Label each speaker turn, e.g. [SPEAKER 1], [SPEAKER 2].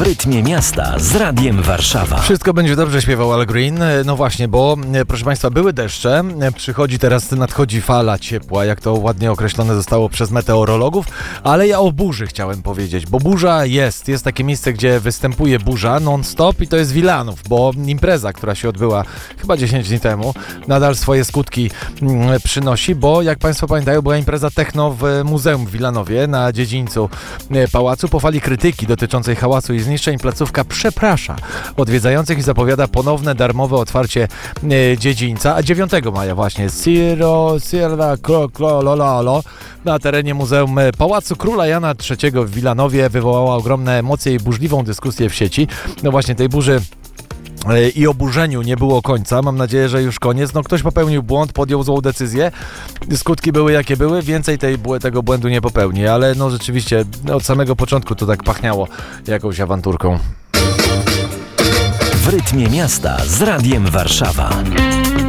[SPEAKER 1] W rytmie miasta z Radiem Warszawa.
[SPEAKER 2] Wszystko będzie dobrze, śpiewał Al Green. No właśnie, bo proszę Państwa, były deszcze, nadchodzi fala ciepła, jak to ładnie określone zostało przez meteorologów, ale ja o burzy chciałem powiedzieć, bo burza jest takie miejsce, gdzie występuje burza non-stop i to jest Wilanów, bo impreza, która się odbyła chyba 10 dni temu, nadal swoje skutki przynosi, bo jak Państwo pamiętają, była impreza techno w Muzeum w Wilanowie na dziedzińcu pałacu. Po fali krytyki dotyczącej hałasu i zniszczeń placówka przeprasza odwiedzających i zapowiada ponowne darmowe otwarcie dziedzińca, a 9 maja właśnie na terenie Muzeum Pałacu Króla Jana III w Wilanowie wywołała ogromne emocje i burzliwą dyskusję w sieci. No właśnie tej burzy i oburzeniu nie było końca. Mam nadzieję, że już koniec. No ktoś popełnił błąd, podjął złą decyzję. Skutki były jakie były. Więcej tego błędu nie popełni. Ale no rzeczywiście od samego początku to tak pachniało jakąś awanturką.
[SPEAKER 1] W rytmie miasta z Radiem Warszawa.